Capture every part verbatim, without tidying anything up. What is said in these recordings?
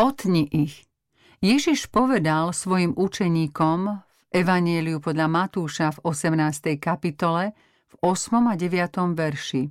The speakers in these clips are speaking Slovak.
Otni ich. Ježiš povedal svojim učeníkom v Evanjeliu podľa Matúša v osemnástej kapitole v ôsmom a deviatom verši.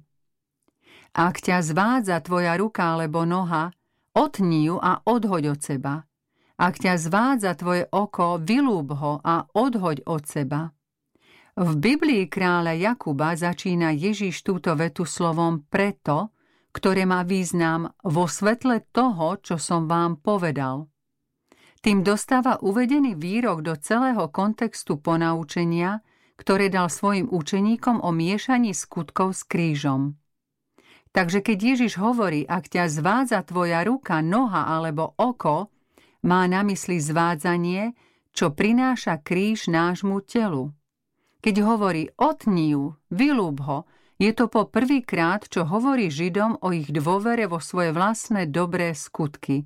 Ak ťa zvádza tvoja ruka alebo noha, otni ju a odhoď od seba. Ak ťa zvádza tvoje oko, vylúb ho a odhoď od seba. V Biblii kráľa Jakuba začína Ježiš túto vetu slovom preto, ktoré má význam vo svetle toho, čo som vám povedal. Tým dostáva uvedený výrok do celého kontextu ponaučenia, ktoré dal svojim učeníkom o miešaní skutkov s krížom. Takže keď Ježiš hovorí, ak ťa zvádza tvoja ruka, noha alebo oko, má na mysli zvádzanie, čo prináša kríž nášmu telu. Keď hovorí otni ju, vylúb ho, je to po prvýkrát, čo hovorí Židom o ich dôvere vo svoje vlastné dobré skutky.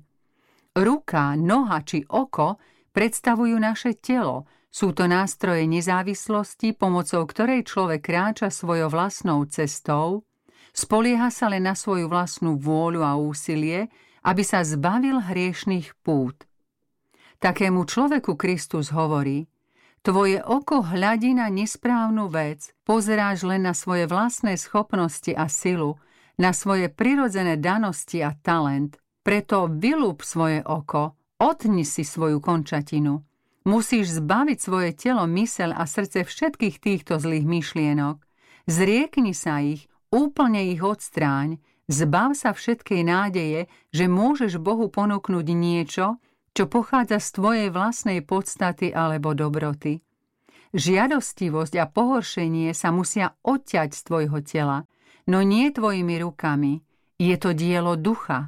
Ruka, noha či oko predstavujú naše telo. Sú to nástroje nezávislosti, pomocou ktorej človek kráča svojou vlastnou cestou, spolieha sa len na svoju vlastnú vôľu a úsilie, aby sa zbavil hriešnych pút. Takému človeku Kristus hovorí: tvoje oko hľadí na nesprávnu vec, pozeráš len na svoje vlastné schopnosti a silu, na svoje prirodzené danosti a talent. Preto vylúb svoje oko, otni si svoju končatinu. Musíš zbaviť svoje telo, myseľ a srdce všetkých týchto zlých myšlienok. Zriekni sa ich, úplne ich odstráň, zbav sa všetkej nádeje, že môžeš Bohu ponúknuť niečo, čo pochádza z tvojej vlastnej podstaty alebo dobroty. Žiadostivosť a pohoršenie sa musia odťať z tvojho tela, no nie tvojimi rukami. Je to dielo ducha.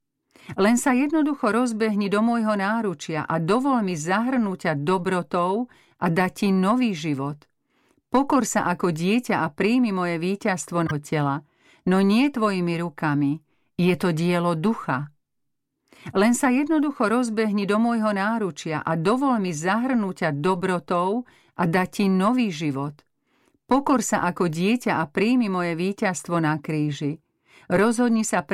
Len sa jednoducho rozbehni do môjho náručia a dovol mi zahrnúť ťa dobrotou a dať ti nový život. Pokor sa ako dieťa a príjmi moje víťazstvo do tela, no nie tvojimi rukami. Je to dielo ducha. Len sa jednoducho rozbehni do môjho náručia a dovol mi zahrnúť ťa dobrotou a dať ti nový život. Pokor sa ako dieťa a príjmi moje víťazstvo na kríži. Rozhodni sa